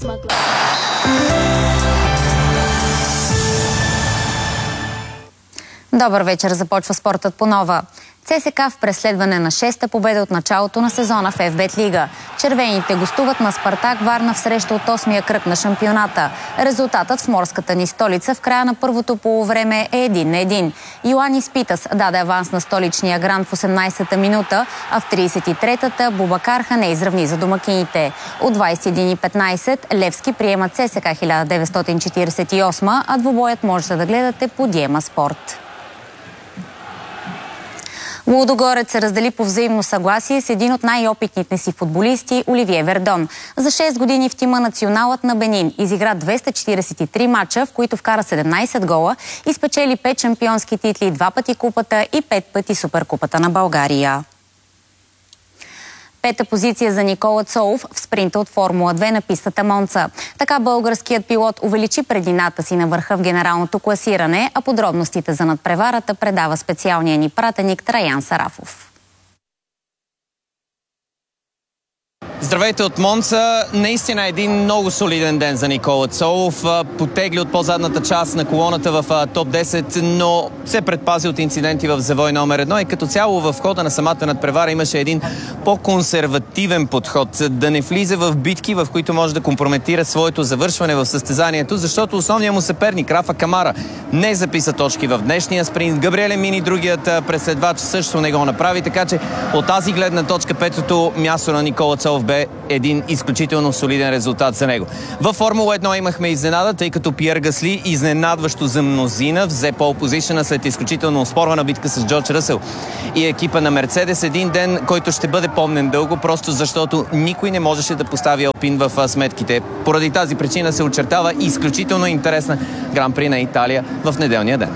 Добър вечер, започва спортът по нова. ЦСКА в преследване на 6-та победа от началото на сезона в ФБ Лига. Червените гостуват на Спартак Варна в среща от 8-я кръг на шампионата. Резултатът в морската ни столица в края на първото полувреме е 1-1. Йоанис Питас даде аванс на столичния грант в 18-та минута, а в 33-та Бубакар Хане изравни за домакините. От 21:15 Левски приема ЦСКА 1948, а двубоят можете да гледате по Диема Спорт. Лудогорец се раздели по взаимно съгласие с един от най-опитните си футболисти Оливие Вердон. За 6 години в тима националът на Бенин изигра 243 мача, в които вкара 17 гола и спечели 5 шампионски титли, 2 пъти купата и 5 пъти суперкупата на България. Пета позиция за Никола Цолов в спринта от Формула 2 на пистата Монца. Така българският пилот увеличи предината си на върха в генералното класиране, а подробностите за надпреварата предава специалния ни пратеник Траян Сарафов. Здравейте от Монца. Наистина един много солиден ден за Никола Цолов. Потегли от по-задната част на колоната в топ 10, но се предпази от инциденти в завой номер 1 и като цяло в хода на самата надпревара имаше един по-консервативен подход. Да не влиза в битки, в които може да компрометира своето завършване в състезанието, защото основният му съперник Рафа Камара не записа точки в днешния спринт. Габриеле Мини, другият преследвач, също не го направи, така че от тази гледна точка петото място на Никола Цолов бе един изключително солиден резултат за него. Във Формула 1 имахме изненада, тъй като Пиер Гасли изненадващо за мнозина взе пол позишъна след изключително оспорвана битка с Джордж Ръсъл и екипа на Мерцедес. Един ден, който ще бъде помнен дълго, просто защото никой не можеше да постави Алпин в сметките. Поради тази причина се очертава изключително интересна Гран-при на Италия в неделния ден.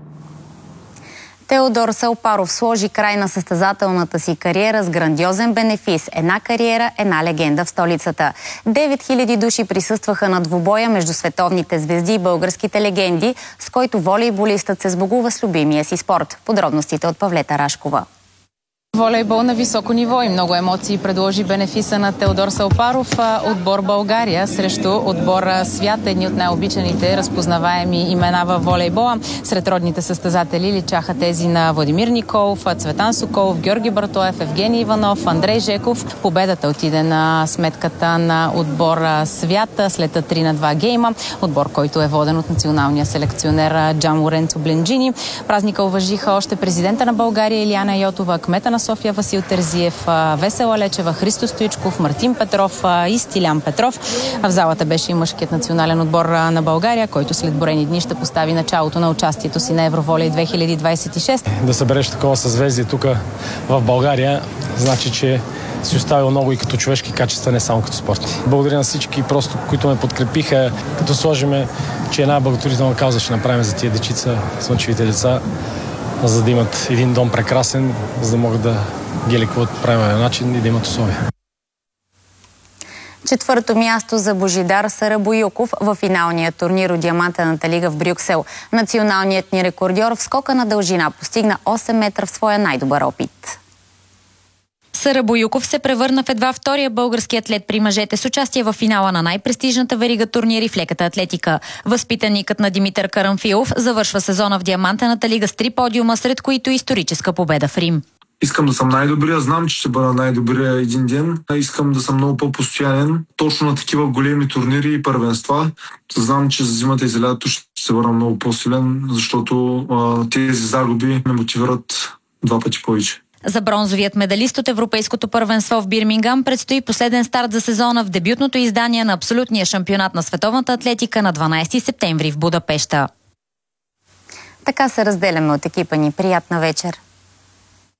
Теодор Салпаров сложи край на състезателната си кариера с грандиозен бенефис. Една кариера, една легенда в столицата. 9000 души присъстваха на двубоя между световните звезди и българските легенди, с който волейболистът се сбогува с любимия си спорт. Подробностите от Павлета Рашкова. Волейбол на високо ниво и много емоции предложи бенефиса на Теодор Салпаров. Отбор България срещу отбор Свят, едни от най-обичаните разпознаваеми имена във волейбола. Сред родните състезатели личаха тези на Владимир Николов, Цветан Соколов, Георги Бартоев, Евгений Иванов, Андрей Жеков. Победата отиде на сметката на отбор Свят след 3-2 гейма. Отбор, който е воден от националния селекционер Джан Лоренцо Бленджини. Празника уважиха още президента на България Илияна Йотова, кмета на София Васил Терзиев, Весела Лечева, Христо Стоичков, Мартин Петров и Стилян Петров. В залата беше и мъжкият национален отбор на България, който след броени дни ще постави началото на участието си на Евроволей 2026. Да събереш такова съзвездие тук в България, значи, че си оставил много и като човешки качества, не само като спорт. Благодаря на всички, просто, които ме подкрепиха, като сложиме, че една благотворителна кауза ще направим за тия дечица, слънчевите деца, за да имат един дом прекрасен, за да могат да ги лекуват по правилен начин и да имат условия. Четвърто място за Божидар Сарабоюков в финалния турнир от Диамантената лига в Брюксел. Националният ни рекордьор в скока на дължина постигна 8 метра в своя най-добър опит. Сарабоюков се превърна в едва втория български атлет при мъжете с участие в финала на най-престижната верига турнири в леката атлетика. Възпитаникът на Димитър Карамфилов завършва сезона в Диамантената лига с 3 подиума, сред които историческа победа в Рим. Искам да съм най-добрия, знам, че ще бъда най-добрия един ден. Искам да съм много по-постоянен, точно на такива големи турнири и първенства. Знам, че за зимата и за лятото ще се върна много по-силен, защото тези загуби ме мотивират 2 пъти повече. За бронзовият медалист от Европейското първенство в Бирмингам предстои последен старт за сезона в дебютното издание на абсолютния шампионат на световната атлетика на 12 септември в Будапеща. Така се разделяме от екипа ни. Приятна вечер!